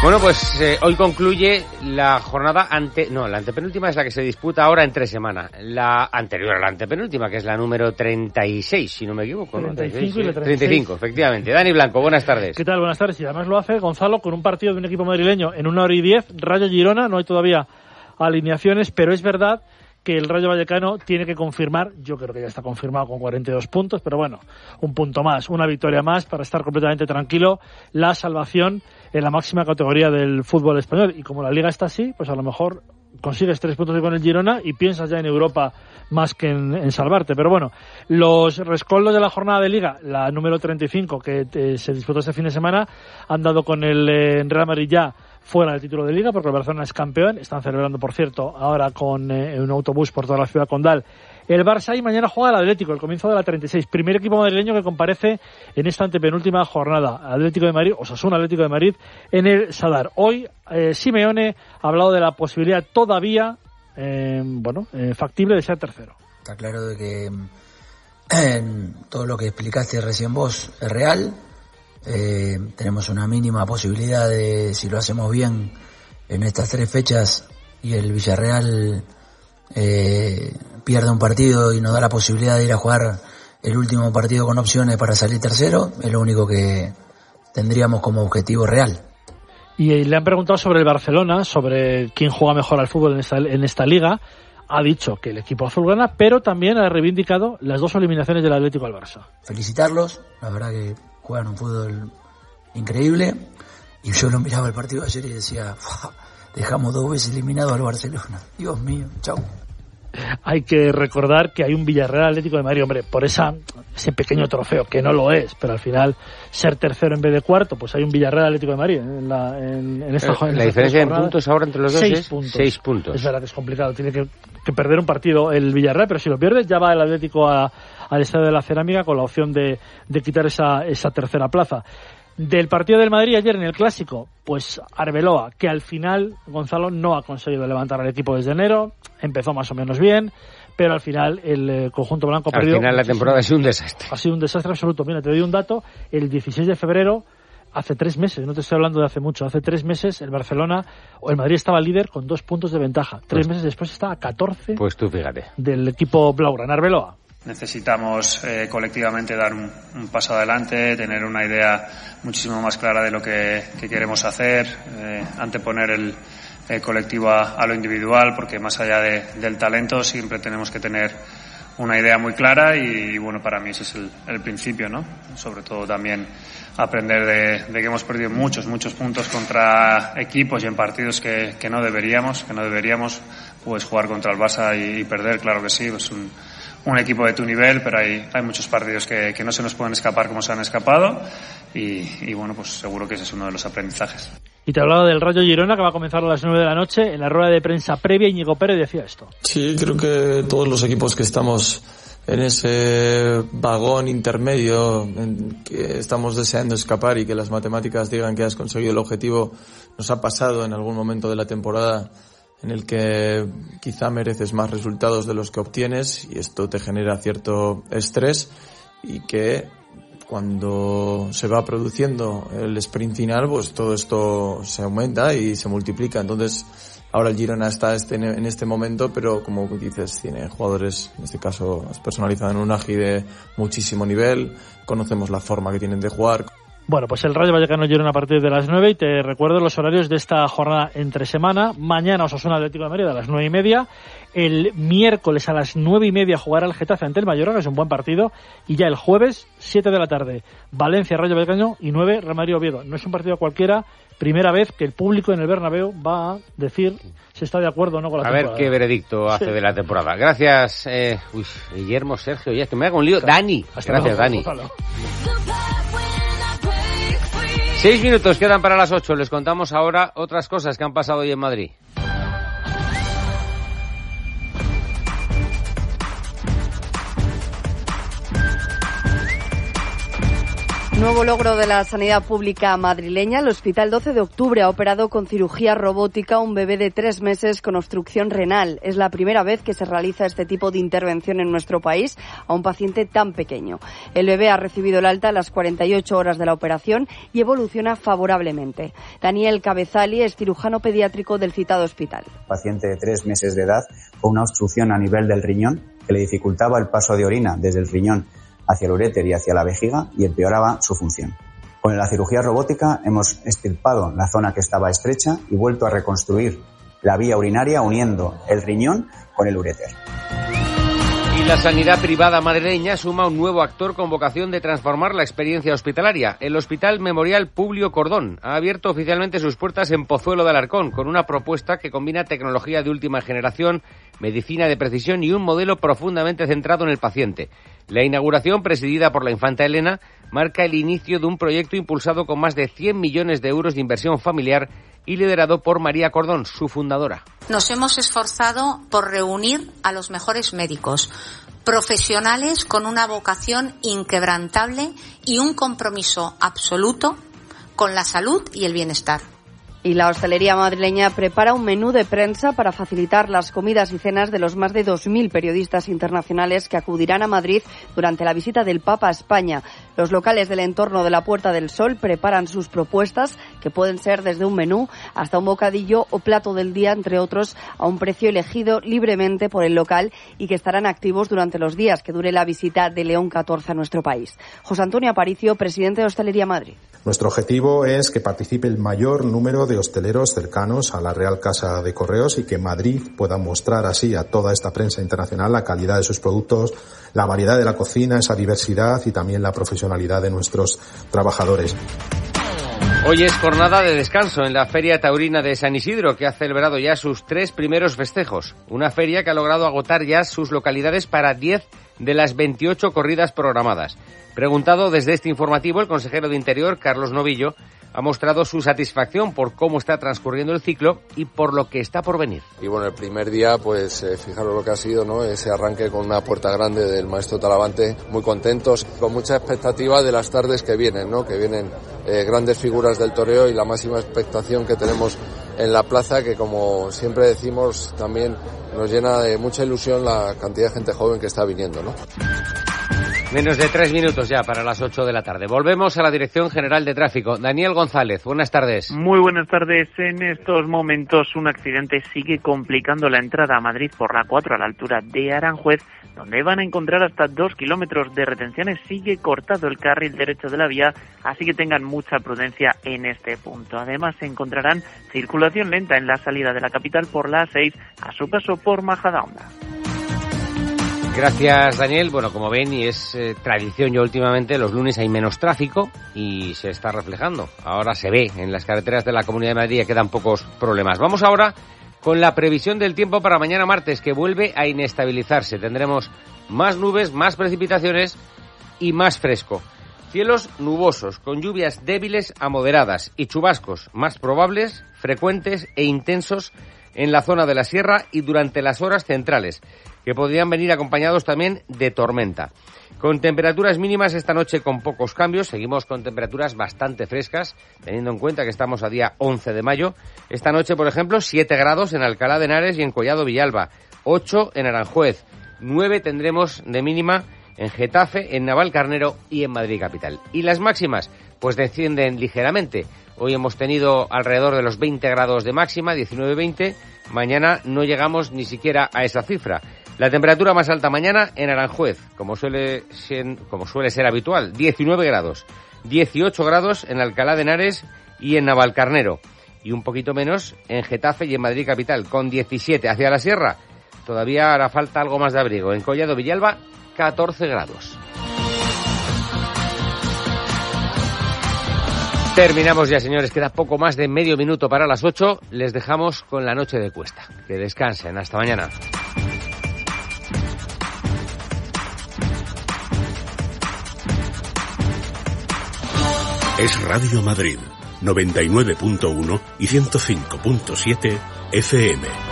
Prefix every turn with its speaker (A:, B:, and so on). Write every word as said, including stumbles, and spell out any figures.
A: Bueno, pues eh, hoy concluye la jornada ante... No, la antepenúltima es la que se disputa ahora entre semana. La anterior a la antepenúltima, que es la número treinta y seis, si no me equivoco. ¿no?
B: treinta y cinco y la
A: treinta y cinco, efectivamente. Dani Blanco, buenas tardes.
B: ¿Qué tal? Buenas tardes. Y además lo hace Gonzalo con un partido de un equipo madrileño en una hora y diez. Rayo Girona, no hay todavía alineaciones, pero es verdad que el Rayo Vallecano tiene que confirmar, yo creo que ya está confirmado con cuarenta y dos puntos, pero bueno, un punto más, una victoria más para estar completamente tranquilo, la salvación en la máxima categoría del fútbol español. Y como la Liga está así, pues a lo mejor consigues tres puntos con el Girona y piensas ya en Europa más que en, en salvarte. Pero bueno, los rescoldos de la jornada de Liga, la número treinta y cinco que eh, se disputó este fin de semana, han dado con el eh, Real Madrid ya fuera del título de Liga, porque el Barcelona es campeón. Están celebrando, por cierto, ahora con eh, un autobús por toda la ciudad condal el Barça, y mañana juega el Atlético, el comienzo de la treinta y seis. Primer equipo madrileño que comparece en esta antepenúltima jornada. Atlético de Madrid, Osasuna Atlético de Madrid, en el Sadar. Hoy eh, Simeone ha hablado de la posibilidad todavía, eh, bueno, eh, factible de ser tercero.
C: Está claro de que eh, todo lo que explicaste recién vos es real. Eh, tenemos una mínima posibilidad de, si lo hacemos bien en estas tres fechas y el Villarreal eh, pierde un partido y nos da la posibilidad de ir a jugar el último partido con opciones para salir tercero, es lo único que tendríamos como objetivo real.
B: Y le han preguntado sobre el Barcelona, sobre quién juega mejor al fútbol en esta, en esta liga. Ha dicho que el equipo azulgrana, pero también ha reivindicado las dos eliminaciones del Atlético al Barça.
C: Felicitarlos, la verdad que juegan un fútbol increíble, y yo lo miraba el partido ayer y decía, dejamos dos veces eliminado al Barcelona, Dios mío, chau.
B: Hay que recordar que hay un Villarreal Atlético de Madrid, hombre, por esa ese pequeño trofeo, que no lo es, pero al final ser tercero en vez de cuarto, pues hay un Villarreal Atlético de Madrid en, la, en, en esta jornada.
A: La diferencia en puntos ahora entre los dos
B: seis
A: es
B: puntos.
A: seis puntos.
B: Es verdad que es complicado, tiene que, que perder un partido el Villarreal, pero si lo pierdes ya va el Atlético a, al Estadio de la Cerámica con la opción de, de quitar esa, esa tercera plaza. Del partido del Madrid ayer en el Clásico, pues Arbeloa, que al final Gonzalo no ha conseguido levantar al equipo desde enero, empezó más o menos bien, pero al final el eh, conjunto blanco
A: al
B: perdió.
A: Al final la temporada ha sido un desastre.
B: Ha sido un desastre absoluto. Mira, te doy un dato, el dieciséis de febrero, hace tres meses, no te estoy hablando de hace mucho, hace tres meses el Barcelona, o el Madrid estaba líder con dos puntos de ventaja. Tres pues, meses después está a catorce
A: pues tú fíjate.
B: Del equipo blaugrana. Arbeloa.
D: Necesitamos eh, colectivamente dar un, un paso adelante, tener una idea muchísimo más clara de lo que, que queremos hacer, eh, anteponer el, el colectivo a, a lo individual, porque más allá de, del talento siempre tenemos que tener una idea muy clara y, y bueno, para mí ese es el, el principio, ¿no? Sobre todo también aprender de, de que hemos perdido muchos, muchos puntos contra equipos y en partidos que, que no deberíamos, que no deberíamos, pues jugar contra el Barça y, y perder, claro que sí, pues un un equipo de tu nivel, pero hay, hay muchos partidos que, que no se nos pueden escapar como se han escapado y, y bueno, pues seguro que ese es uno de los aprendizajes.
B: Y te hablaba del Rayo Girona, que va a comenzar a las nueve de la noche. En la rueda de prensa previa, Íñigo Pérez decía esto.
E: Sí, creo que todos los equipos que estamos en ese vagón intermedio en que estamos deseando escapar y que las matemáticas digan que has conseguido el objetivo, nos ha pasado en algún momento de la temporada en el que quizá mereces más resultados de los que obtienes y esto te genera cierto estrés y que cuando se va produciendo el sprint final pues todo esto se aumenta y se multiplica. Entonces ahora el Girona está este, en este momento, pero como dices, tiene jugadores, en este caso has personalizado en un Unagi de muchísimo nivel, conocemos la forma que tienen de jugar.
B: Bueno, pues el Rayo Vallecano Girona a partir de las nueve y te recuerdo los horarios de esta jornada entre semana. Mañana Osasuna Atlético de Madrid a las nueve y media. El miércoles a las nueve y media jugará el Getafe ante el Mallorca, que es un buen partido. Y ya el jueves, siete de la tarde, Valencia Rayo Vallecano y nueve Real Madrid Oviedo. No es un partido cualquiera, primera vez que el público en el Bernabéu va a decir si está de acuerdo o no con la
A: a
B: temporada.
A: A ver qué veredicto hace sí. de la temporada. Gracias, eh, uy, Guillermo, Sergio, ya es que me hago un lío. Dani,
B: Hasta
A: gracias
B: luego,
A: Dani. Seis minutos quedan para las ocho. Les contamos ahora otras cosas que han pasado hoy en Madrid.
F: Nuevo logro de la sanidad pública madrileña. El Hospital doce de octubre ha operado con cirugía robótica a un bebé de tres meses con obstrucción renal. Es la primera vez que se realiza este tipo de intervención en nuestro país a un paciente tan pequeño. El bebé ha recibido el alta a las cuarenta y ocho horas de la operación y evoluciona favorablemente. Daniel Cabezali es cirujano pediátrico del citado hospital.
G: Paciente de tres meses de edad con una obstrucción a nivel del riñón que le dificultaba el paso de orina desde el riñón hacia el uréter y hacia la vejiga y empeoraba su función. Con la cirugía robótica hemos extirpado la zona que estaba estrecha y vuelto a reconstruir la vía urinaria uniendo el riñón con el uréter.
A: Y la sanidad privada madrileña suma un nuevo actor con vocación de transformar la experiencia hospitalaria. El Hospital Memorial Publio Cordón ha abierto oficialmente sus puertas en Pozuelo de Alarcón con una propuesta que combina tecnología de última generación, medicina de precisión y un modelo profundamente centrado en el paciente. La inauguración, presidida por la infanta Elena, marca el inicio de un proyecto impulsado con más de cien millones de euros de inversión familiar y liderado por María Cordón, su fundadora.
H: Nos hemos esforzado por reunir a los mejores médicos, profesionales con una vocación inquebrantable y un compromiso absoluto con la salud y el bienestar.
F: Y la hostelería madrileña prepara un menú de prensa para facilitar las comidas y cenas de los más de dos mil periodistas internacionales que acudirán a Madrid durante la visita del Papa a España. Los locales del entorno de la Puerta del Sol preparan sus propuestas, que pueden ser desde un menú hasta un bocadillo o plato del día, entre otros, a un precio elegido libremente por el local y que estarán activos durante los días que dure la visita de León catorce a nuestro país. José Antonio Aparicio, presidente de Hostelería Madrid.
I: Nuestro objetivo es que participe el mayor número de hosteleros cercanos a la Real Casa de Correos y que Madrid pueda mostrar así a toda esta prensa internacional la calidad de sus productos, la variedad de la cocina, esa diversidad y también la profesionalidad de nuestros trabajadores.
A: Hoy es jornada de descanso en la Feria Taurina de San Isidro, que ha celebrado ya sus tres primeros festejos. Una feria que ha logrado agotar ya sus localidades para diez de las veintiocho corridas programadas. Preguntado desde este informativo, el consejero de Interior, Carlos Novillo, ha mostrado su satisfacción por cómo está transcurriendo el ciclo y por lo que está por venir.
J: Y bueno, el primer día, pues eh, fijaros lo que ha sido, ¿no? Ese arranque con una puerta grande del maestro Talavante, muy contentos, con mucha expectativa de las tardes que vienen, ¿no? Que vienen eh, grandes figuras del toreo y la máxima expectación que tenemos en la plaza, que como siempre decimos, también nos llena de mucha ilusión la cantidad de gente joven que está viniendo, ¿no?
A: Menos de tres minutos ya para las ocho de la tarde. Volvemos a la Dirección General de Tráfico. Daniel González, buenas tardes.
K: Muy buenas tardes. En estos momentos un accidente sigue complicando la entrada a Madrid por la cuatro a la altura de Aranjuez, donde van a encontrar hasta dos kilómetros de retenciones. Sigue cortado el carril derecho de la vía, así que tengan mucha prudencia en este punto. Además, se encontrarán circulación lenta en la salida de la capital por la A seis a su paso por Majadahonda.
A: Gracias, Daniel. Bueno, como ven, y es eh, tradición ya últimamente, los lunes hay menos tráfico y se está reflejando. Ahora se ve en las carreteras de la Comunidad de Madrid, quedan pocos problemas. Vamos ahora con la previsión del tiempo para mañana martes, que vuelve a inestabilizarse. Tendremos más nubes, más precipitaciones y más fresco. Cielos nubosos, con lluvias débiles a moderadas y chubascos más probables, frecuentes e intensos en la zona de la sierra y durante las horas centrales, que podrían venir acompañados también de tormenta. Con temperaturas mínimas esta noche con pocos cambios, seguimos con temperaturas bastante frescas, teniendo en cuenta que estamos a día once de mayo. Esta noche, por ejemplo, siete grados en Alcalá de Henares y en Collado Villalba, ocho en Aranjuez, nueve tendremos de mínima en Getafe, en Navalcarnero y en Madrid capital. Y las máximas, pues descienden ligeramente. Hoy hemos tenido alrededor de los veinte grados de máxima, diecinueve veinte. Mañana no llegamos ni siquiera a esa cifra. La temperatura más alta mañana en Aranjuez, como suele ser, como suele ser habitual, diecinueve grados. dieciocho grados en Alcalá de Henares y en Navalcarnero. Y un poquito menos en Getafe y en Madrid capital, con diecisiete. Hacia la sierra todavía hará falta algo más de abrigo. En Collado Villalba, catorce grados. Terminamos ya, señores. Queda poco más de medio minuto para las ocho. Les dejamos con la noche de Cuesta. Que descansen. Hasta mañana.
L: Es Radio Madrid, noventa y nueve punto uno y ciento cinco punto siete F M.